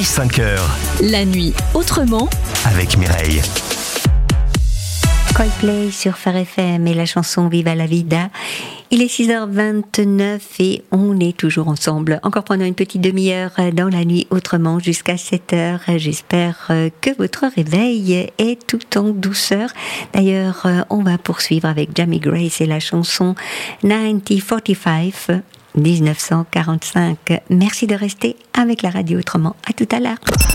5h. La nuit autrement Avec Mireille. Coldplay sur Phare FM et la chanson Viva la Vida. Il est 6h29 et on est toujours ensemble, encore pendant une petite demi-heure dans la nuit autrement jusqu'à 7h. J'espère que votre réveil est tout en douceur. D'ailleurs, on va poursuivre avec Jamie Grace et la chanson 1945. 1945. Merci de rester avec la radio autrement. À tout à l'heure.